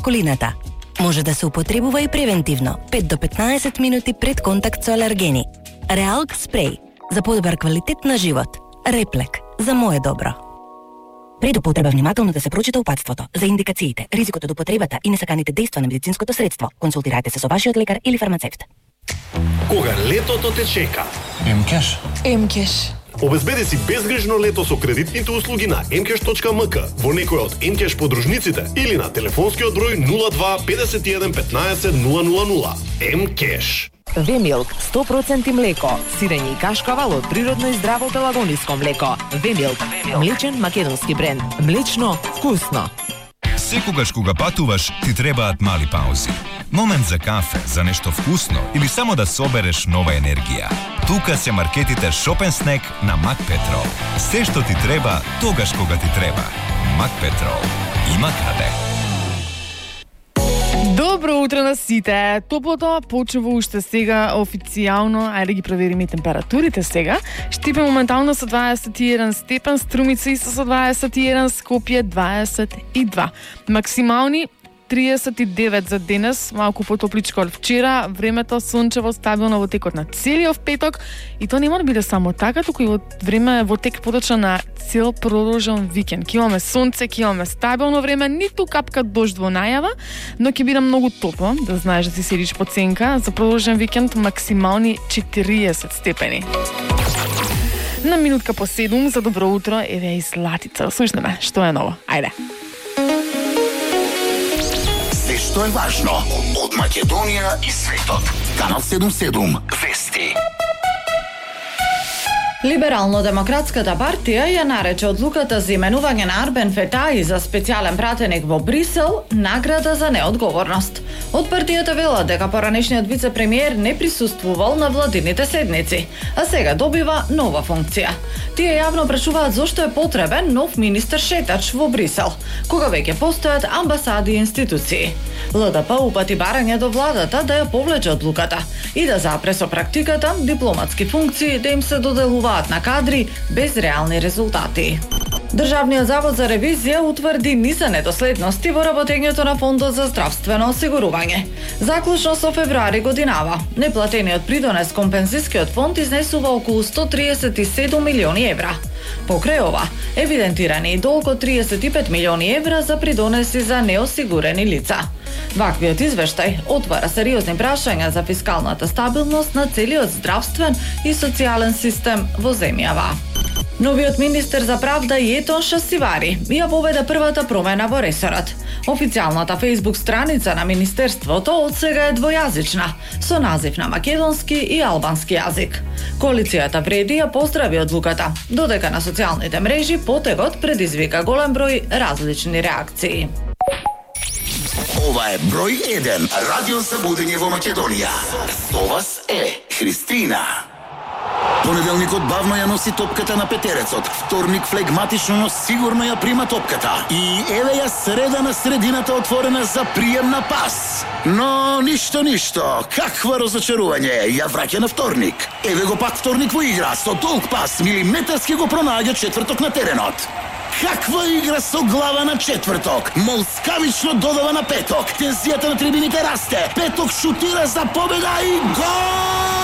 околината. Може да се употребува и превентивно, 5 до 15 минути пред контакт со алергени. Реалк спреј за подобар квалитет на живот. Реплек за мое добро. Пред употреба внимателно да се прочита упатството за индикациите, ризикот од употребата и несаканите дејства на медицинското средство. Консултирајте се со вашиот лекар или фармацевт. Кога летото те чека? М-кеш. М-кеш. Обезбеди си безгрижно лето со кредитните услуги на mcash.mk во некој од mcash подружниците или на телефонскиот број 02 51 15 000. mcash. Вемилк 100% млеко, сирење и кашкавал од природно и здраво пелагониско млеко. Вемилк, млечен македонски бренд. Млечно, вкусно. Секогаш кога патуваш, ти требаат мали паузи. Момент за кафе, за нешто вкусно или само да собереш нова енергија. Тука се маркетите Shop & Snack на Мак Петрол. Се што ти треба, тогаш кога ти треба. Мак Петрол. Има каде. Добро утро на сите. Топлото почува уште сега официјално, ајде ги провериме температурите сега. Штипе моментално со 21 степен, Струмица исто со 21, Скопје 22. Максимални 39 за денес, малку потопличко од вчера, времето сончево, стабилно во текот на целиот петок, и тоа нема да биде само така, туку и во време во тек подочна на цел продолжен викенд. Ќе имаме сонце, ќе имаме стабилно време, ниту капка дожд во најава, но ќе биде многу топло, да знаеш да си седиш под сенка, за продолжен викенд максимални 40 степени. На минутка по 7 за добро утро, еве и Златица. Слушнеме, што е ново? Ајде. Што е важно од Македонија и светот. Канал 77 Вести. Либерално-демократската партија ја нарече одлуката за именување на Арбен Фетаи за специјален пратеник во Брисел награда за неодговорност. Од партијата велат дека поранешниот вице-премиер не присуствувал на владините седници, а сега добива нова функција. Тие јавно прашуваат зошто е потребен нов министер шетач во Брисел, кога веќе постојат амбасади и институции. ЛДП упати барање до владата да ја повлече одлуката и да запре со практиката дипломатски функции да им се доделуваат на кадри без реални резултати. Државниот завод за ревизија утврди низа недоследности во работењето на Фондот за здравствено осигурување. Заклучно со февруари годинава, неплатениот придонес компензискиот фонд изнесува околу 137 милиони евра. Покрај ова, евидентирани и долг од 35 милиони евра за придонеси за неосигурени лица. Ваквиот извештај отвара сериозни прашања за фискалната стабилност на целиот здравствен и социјален систем во земјава. Новиот министер за правда Јетон Шасивари ја поведе првата промена во ресорот. Официјалната Facebook страница на министерството од сега е двојазична, со назив на македонски и албански јазик. Коалицијата Вреди ја поздрави одлуката, додека на социјалните мрежи потегот предизвика голем број различни реакции. Ова е број 1 радио за будење во Македонија. Со вас е Христина. Понеделникот бавно ја носи топката на петерецот, вторник флегматично, но сигурно ја прима топката. И еве ја среда на средината отворена за прием на пас. Но ништо, каква разочарување, ја враќа на вторник. Еве го пак вторник во игра, со долг пас, милиметарски го пронаѓа четврток на теренот. Каква игра со глава на четврток, молскавично додава на петок, тензијата на трибините расте, петок шутира за победа и гол!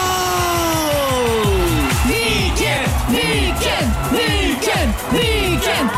Викенд!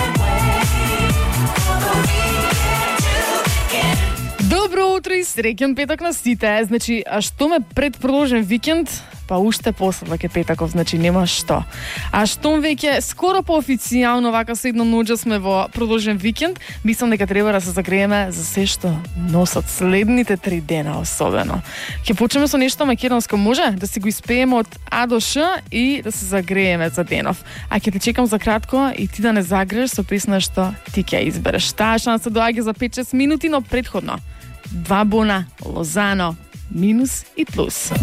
Добро утро и среќен петок на сите. Значи, а што ме пред продолжен викенд? Па уште после ке петаков, значи нема што. А штом веќе скоро поофицијално вака со една ноќ сме во продолжен викенд, мислам дека треба да се загрееме за се што носат следните 3 дена особено. Ќе почнеме со нешто македонско, може да си го испееме од А до Ш и да се загрееме за денов. А ќе те чекам за кратко и ти да не загрееш со песна што ти ќе избереш. Таа шанса доаѓа за 5-6 минути, но претходно 2 бона, Лозано, минус и плюс.